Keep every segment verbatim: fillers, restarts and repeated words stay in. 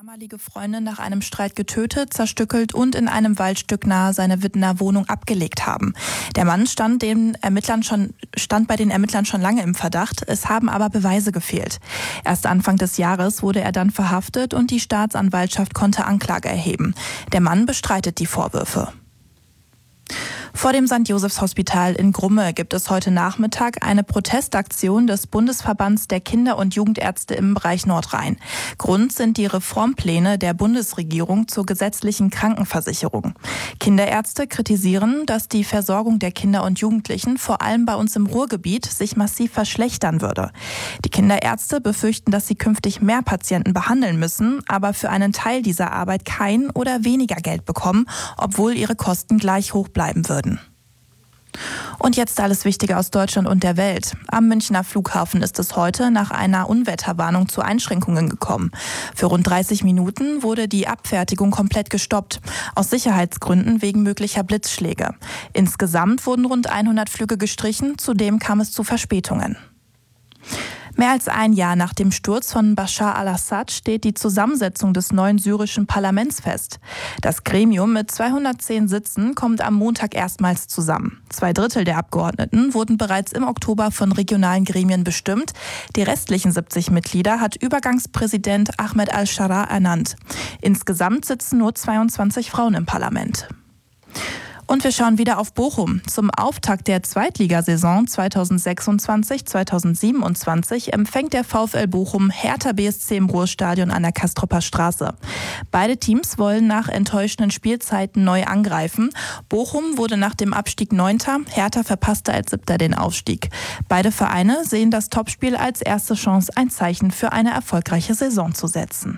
damalige Freundin nach einem Streit getötet, zerstückelt und in einem Waldstück nahe seiner Wittener Wohnung abgelegt haben. Der Mann stand, den Ermittlern schon, stand bei den Ermittlern schon lange im Verdacht, es haben aber Beweise gefehlt. Erst Anfang des Jahres wurde er dann verhaftet und die Staatsanwaltschaft konnte Anklage erheben. Der Mann bestreitet die Vorwürfe. Vor dem Sankt Josephs Hospital in Grumme gibt es heute Nachmittag eine Protestaktion des Bundesverbands der Kinder- und Jugendärzte im Bereich Nordrhein. Grund sind die Reformpläne der Bundesregierung zur gesetzlichen Krankenversicherung. Kinderärzte kritisieren, dass die Versorgung der Kinder und Jugendlichen vor allem bei uns im Ruhrgebiet sich massiv verschlechtern würde. Die Kinderärzte befürchten, dass sie künftig mehr Patienten behandeln müssen, aber für einen Teil dieser Arbeit kein oder weniger Geld bekommen, obwohl ihre Kosten gleich hoch bleiben würden. Und jetzt alles Wichtige aus Deutschland und der Welt. Am Münchner Flughafen ist es heute nach einer Unwetterwarnung zu Einschränkungen gekommen. Für rund dreißig Minuten wurde die Abfertigung komplett gestoppt, aus Sicherheitsgründen wegen möglicher Blitzschläge. Insgesamt wurden rund hundert Flüge gestrichen, zudem kam es zu Verspätungen. Mehr als ein Jahr nach dem Sturz von Bashar al-Assad steht die Zusammensetzung des neuen syrischen Parlaments fest. Das Gremium mit zweihundertzehn Sitzen kommt am Montag erstmals zusammen. Zwei Drittel der Abgeordneten wurden bereits im Oktober von regionalen Gremien bestimmt. Die restlichen siebzig Mitglieder hat Übergangspräsident Ahmed al-Sharaa ernannt. Insgesamt sitzen nur zweiundzwanzig Frauen im Parlament. Und wir schauen wieder auf Bochum. Zum Auftakt der Zweitligasaison zweitausendsechsundzwanzig zweitausendsiebenundzwanzig empfängt der VfL Bochum Hertha B S C im Ruhrstadion an der Castropper Straße. Beide Teams wollen nach enttäuschenden Spielzeiten neu angreifen. Bochum wurde nach dem Abstieg Neunter, Hertha verpasste als Siebter den Aufstieg. Beide Vereine sehen das Topspiel als erste Chance, ein Zeichen für eine erfolgreiche Saison zu setzen.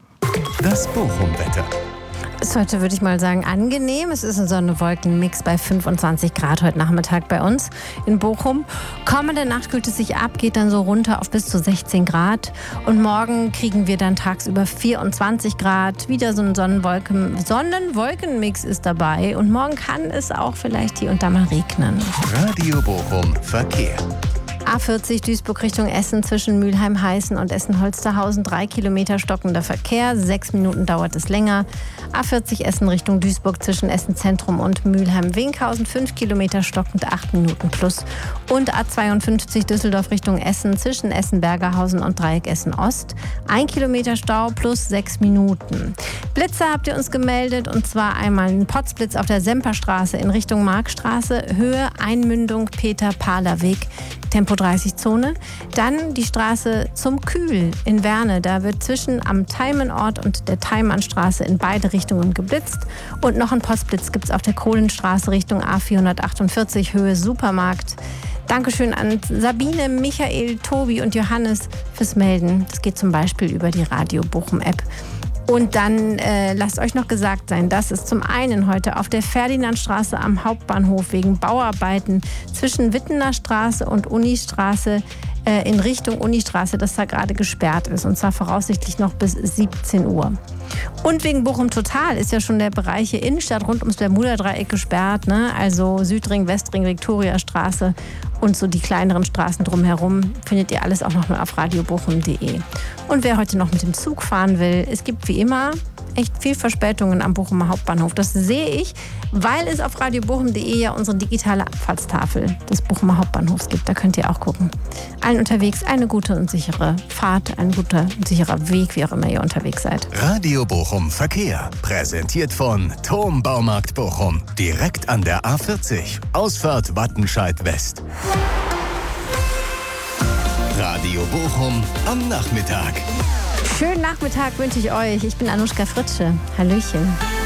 Das Bochum-Wetter. Ist heute, würde ich mal sagen, angenehm. Es ist ein Sonne-Wolken-Mix bei fünfundzwanzig Grad heute Nachmittag bei uns in Bochum. Kommende Nacht kühlt es sich ab, geht dann so runter auf bis zu sechzehn Grad. Und morgen kriegen wir dann tagsüber vierundzwanzig Grad. Wieder so ein Sonnenwolken- Sonnenwolken-Mix ist dabei. Und morgen kann es auch vielleicht hier und da mal regnen. Radio Bochum Verkehr. A vierzig Duisburg Richtung Essen zwischen Mülheim-Heißen und Essen-Holsterhausen. Drei Kilometer stockender Verkehr. Sechs Minuten dauert es länger. A vierzig Essen Richtung Duisburg zwischen Essen-Zentrum und Mülheim-Winkhausen. Fünf Kilometer stockend, acht Minuten plus. Und A zweiundfünfzig Düsseldorf Richtung Essen zwischen Essen-Bergerhausen und Dreieck Essen-Ost. Ein Kilometer Stau plus sechs Minuten. Blitzer habt ihr uns gemeldet. Und zwar einmal ein Potzblitz auf der Semperstraße in Richtung Markstraße. Höhe Einmündung Peter-Pahler-Weg. Tempo dreißig Zone. Dann die Straße zum Kühl in Werne. Da wird zwischen am Teimenort und der Teimannstraße in beide Richtungen geblitzt. Und noch einen Postblitz gibt es auf der Kohlenstraße Richtung A vierhundertachtundvierzig, Höhe Supermarkt. Dankeschön an Sabine, Michael, Tobi und Johannes fürs Melden. Das geht zum Beispiel über die Radio Bochum App. Und dann äh, lasst euch noch gesagt sein, dass es zum einen heute auf der Ferdinandstraße am Hauptbahnhof wegen Bauarbeiten zwischen Wittener Straße und Unistraße äh, in Richtung Unistraße, dass da gerade gesperrt ist. Und zwar voraussichtlich noch bis siebzehn Uhr. Und wegen Bochum Total ist ja schon der Bereich hier Innenstadt rund ums Bermuda-Dreieck gesperrt. Ne? Also Südring, Westring, Viktoriastraße und so die kleineren Straßen drumherum findet ihr alles auch nochmal auf radio bochum punkt de. Und wer heute noch mit dem Zug fahren will, es gibt wie immer echt viel Verspätungen am Bochumer Hauptbahnhof. Das sehe ich, weil es auf radio bochum punkt de ja unsere digitale Abfahrtstafel des Bochumer Hauptbahnhofs gibt. Da könnt ihr auch gucken. Allen unterwegs eine gute und sichere Fahrt, ein guter und sicherer Weg, wie auch immer ihr unterwegs seid. Radio Bochum Verkehr. Präsentiert von Thom Baumarkt Bochum. Direkt an der A vierzig. Ausfahrt Wattenscheid West. Radio Bochum am Nachmittag. Schönen Nachmittag wünsche ich euch. Ich bin Anuschka Fritsche. Hallöchen.